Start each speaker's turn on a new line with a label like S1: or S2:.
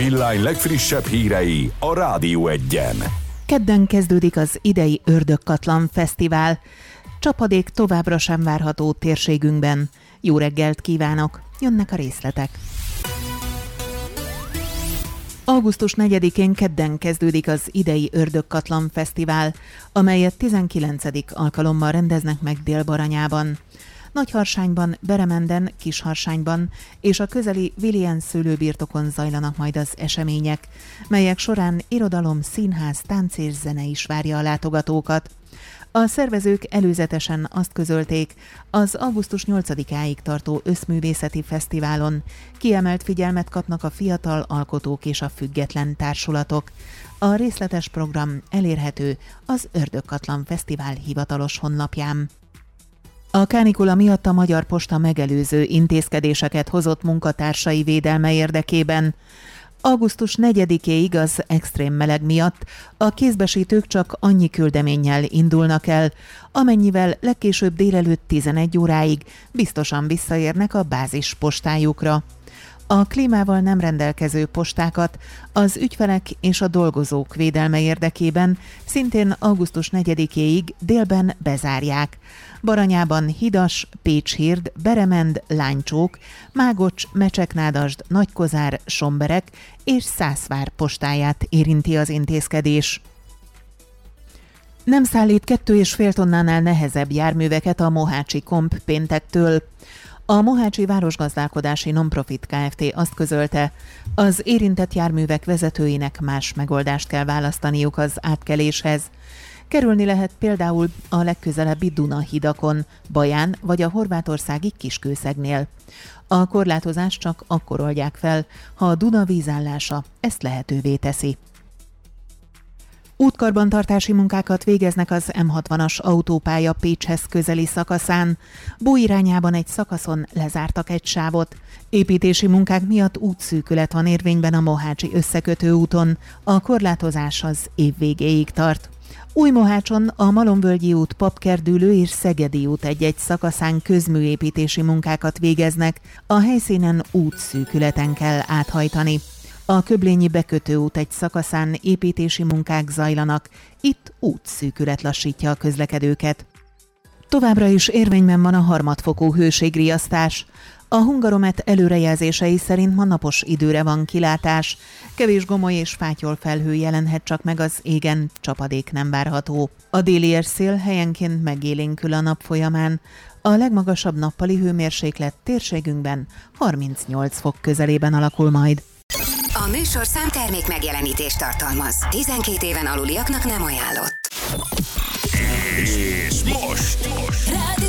S1: villány legfrissebb hírei a Rádió Egyen.
S2: Kedden kezdődik az idei Ördögkatlan Fesztivál. Csapadék továbbra sem várható térségünkben. Jó reggelt kívánok! Jönnek a részletek. Augusztus 4-én kedden kezdődik az idei Ördögkatlan Fesztivál, amelyet 19. alkalommal rendeznek meg Dél-Baranyában. Nagyharsányban, Beremenden, Kisharsányban és a közeli Vilien szőlőbirtokon zajlanak majd az események, melyek során irodalom, színház, tánc és zene is várja a látogatókat. A szervezők előzetesen azt közölték, az augusztus 8-áig tartó összművészeti fesztiválon kiemelt figyelmet kapnak a fiatal alkotók és a független társulatok. A részletes program elérhető az Ördögkatlan Fesztivál hivatalos honlapján. A kánikula miatt a Magyar Posta megelőző intézkedéseket hozott munkatársai védelme érdekében. Augusztus 4-éig az extrém meleg miatt a kézbesítők csak annyi küldeménnyel indulnak el, amennyivel legkésőbb délelőtt 11 óráig biztosan visszaérnek a bázis postájukra. A klímával nem rendelkező postákat az ügyfelek és a dolgozók védelme érdekében szintén augusztus 4-éig délben bezárják. Baranyában Hidas, Pécshírd, Beremend, Lánycsók, Mágocs, Mecseknádasd, Nagykozár, Somberek és Szászvár postáját érinti az intézkedés. Nem szállít 2,5 tonnánál nehezebb járműveket a Mohácsi Comp péntektől. A Mohácsi Városgazdálkodási Nonprofit Kft. Azt közölte, az érintett járművek vezetőinek más megoldást kell választaniuk az átkeléshez. Kerülni lehet például a legközelebbi Duna-hidakon, Baján vagy a horvátországi Kiskőszegnél. A korlátozást csak akkor oldják fel, ha a Duna vízállása ezt lehetővé teszi. Útkarbantartási munkákat végeznek az M60-as autópálya Pécshez közeli szakaszán. Bó irányában egy szakaszon lezártak egy sávot. Építési munkák miatt útszűkület van érvényben a Mohácsi összekötő úton. A korlátozás az év végéig tart. Újmohácson a Malomvölgyi út, Papkerdülő és Szegedi út egy-egy szakaszán közműépítési munkákat végeznek. A helyszínen útszűkületen kell áthajtani. A Köblényi bekötőút egy szakaszán építési munkák zajlanak, itt útszűkület lassítja a közlekedőket. Továbbra is érvényben van a harmadfokú hőségriasztás. A Hungaromet előrejelzései szerint ma napos időre van kilátás. Kevés gomoly és fátyol felhő jelenhet csak meg az égen, csapadék nem várható. A déli érszél helyenként megélénkül a nap folyamán. A legmagasabb nappali hőmérséklet térségünkben 38 fok közelében alakul majd.
S3: A műsorszám termék megjelenítést tartalmaz. 12 éven aluliaknak nem ajánlott.
S1: És most